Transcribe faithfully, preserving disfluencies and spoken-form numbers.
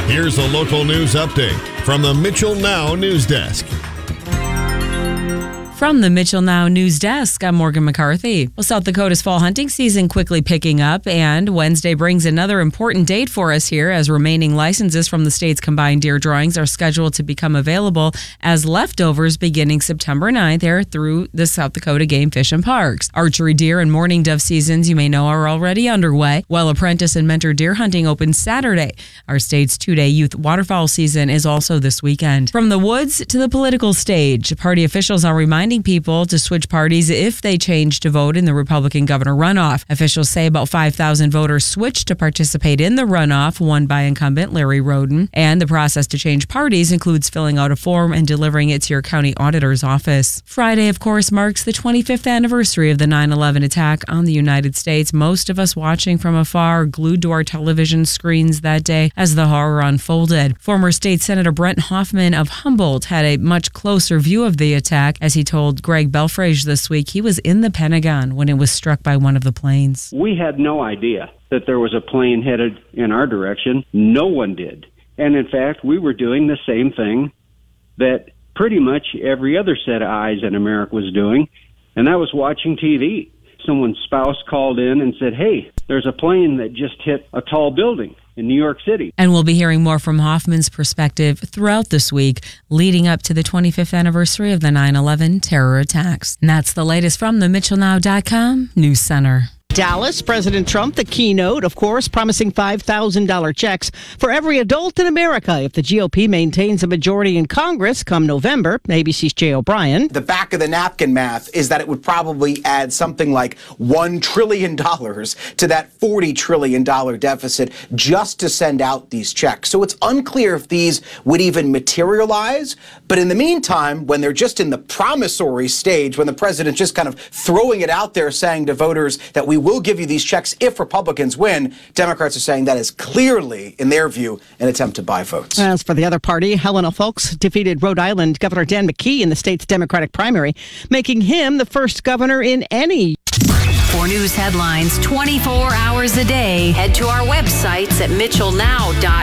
Here's a local news update from the Mitchell Now News Desk. From the Mitchell Now News Desk, I'm Morgan McCarthy. Well, South Dakota's fall hunting season quickly picking up, and Wednesday brings another important date for us here as remaining licenses from the state's combined deer drawings are scheduled to become available as leftovers beginning September ninth there through the South Dakota Game, Fish, and Parks. Archery deer and mourning dove seasons, you may know, are already underway, while apprentice and mentor deer hunting opens Saturday. Our state's two-day youth waterfowl season is also this weekend. From the woods to the political stage, party officials are reminding people to switch parties if they change to vote in the Republican governor runoff. Officials say about five thousand voters switched to participate in the runoff won by incumbent Larry Roden. And the process to change parties includes filling out a form and delivering it to your county auditor's office. Friday, of course, marks the twenty-fifth anniversary of the nine eleven attack on the United States. Most of us watching from afar, glued to our television screens that day as the horror unfolded. Former State Senator Brent Hoffman of Humboldt had a much closer view of the attack as he told Greg Belfrage this week he was in the Pentagon when it was struck by one of the planes. We had no idea that there was a plane headed in our direction. No one did. And in fact, we were doing the same thing that pretty much every other set of eyes in America was doing, and that was watching T V. Someone's spouse called in and said, hey, there's a plane that just hit a tall building in New York City. And we'll be hearing more from Hoffman's perspective throughout this week, leading up to the twenty-fifth anniversary of the nine eleven terror attacks. And that's the latest from the Mitchell Now dot com News Center. Dallas, President Trump, the keynote, of course, promising five thousand dollars checks for every adult in America if the G O P maintains a majority in Congress come November. A B C's Jay O'Brien. The back of the napkin math is that it would probably add something like one trillion dollars to that forty trillion dollars deficit just to send out these checks. So it's unclear if these would even materialize. But in the meantime, when they're just in the promissory stage, when the president's just kind of throwing it out there saying to voters that we will give you these checks if Republicans win, Democrats are saying that is clearly, in their view, an attempt to buy votes. As for the other party, Helena Foulkes defeated Rhode Island Governor Dan McKee in the state's Democratic primary, making him the first governor in any. For news headlines twenty-four hours a day, head to our websites at mitchell now dot com.